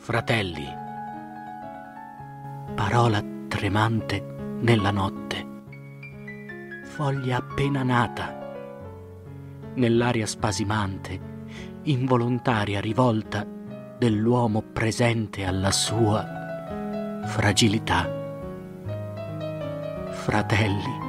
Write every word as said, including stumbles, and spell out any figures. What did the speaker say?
Fratelli, parola tremante nella notte, foglia appena nata, nell'aria spasimante, involontaria rivolta dell'uomo presente alla sua fragilità. Fratelli,